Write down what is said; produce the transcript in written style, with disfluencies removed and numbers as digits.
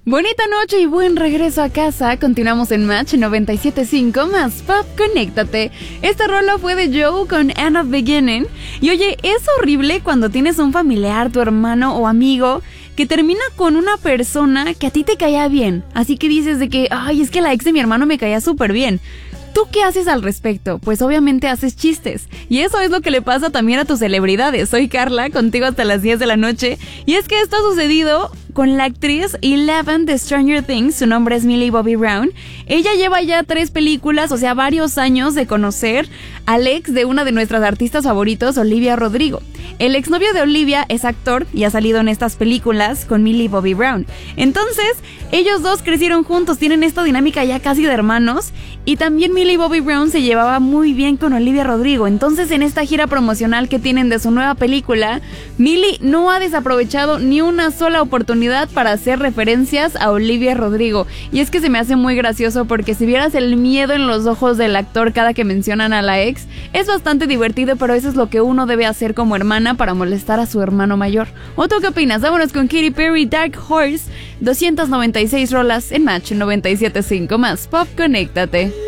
Bonita noche y buen regreso a casa. Continuamos en Match 97.5 más Pop, conéctate. Esta rola fue de Joe con End of Beginning. Y oye, es horrible cuando tienes un familiar, tu hermano o amigo que termina con una persona que a ti te caía bien. Así que dices de que, ay, es que la ex de mi hermano me caía súper bien. ¿Tú qué haces al respecto? Pues obviamente haces chistes. Y eso es lo que le pasa también a tus celebridades. Soy Carla, contigo hasta las 10 de la noche. Y es que esto ha sucedido con la actriz Eleven de Stranger Things. Su nombre es Millie Bobby Brown. Ella lleva ya 3 películas, o sea, varios años de conocer al ex de una de nuestras artistas favoritos, Olivia Rodrigo. El exnovio de Olivia es actor y ha salido en estas películas con Millie Bobby Brown. Entonces, ellos dos crecieron juntos, tienen esta dinámica ya casi de hermanos. Y también Millie Bobby Brown se llevaba muy bien con Olivia Rodrigo. Entonces, en esta gira promocional que tienen de su nueva película, Millie no ha desaprovechado ni una sola oportunidad para hacer referencias a Olivia Rodrigo. Y es que se me hace muy gracioso porque si vieras el miedo en los ojos del actor cada que mencionan a la ex, es bastante divertido, pero eso es lo que uno debe hacer como hermana para molestar a su hermano mayor. ¿O tú qué opinas? Vámonos con Katy Perry, Dark Horse, 296 rolas en Match 97.5 más Pop, conéctate.